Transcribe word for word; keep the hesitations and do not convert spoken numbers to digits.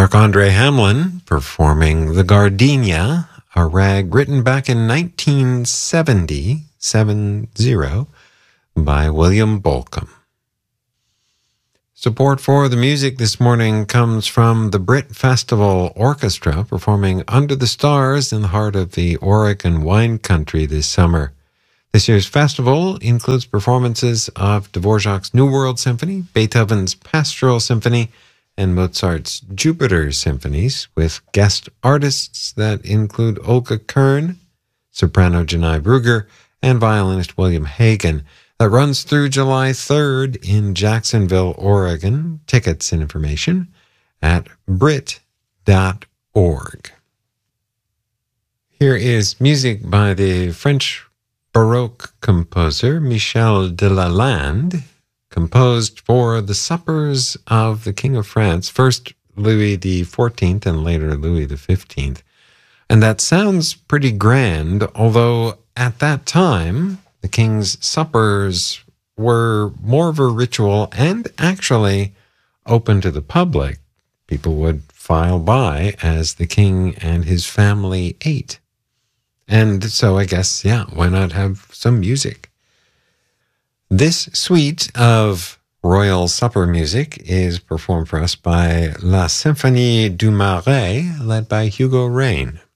Marc-Andre Hamelin performing The Gardenia, a rag written back in nineteen seventy, seven zero, by William Bolcom. Support for the music this morning comes from the Brit Festival Orchestra performing Under the Stars in the heart of the Oregon wine country this summer. This year's festival includes performances of Dvorak's New World Symphony, Beethoven's Pastoral Symphony, and Mozart's Jupiter symphonies, with guest artists that include Olga Kern, soprano Janai Brugger, and violinist William Hagen. That runs through July third in Jacksonville, Oregon. Tickets and information at brit dot org. Here is music by the French Baroque composer Michel Delalande, composed for the suppers of the King of France, first Louis the fourteenth and later Louis the fifteenth. And that sounds pretty grand, although at that time, the king's suppers were more of a ritual and actually open to the public. People would file by as the king and his family ate. And so I guess, yeah, why not have some music? This suite of royal supper music is performed for us by La Symphonie du Marais, led by Hugo Rain.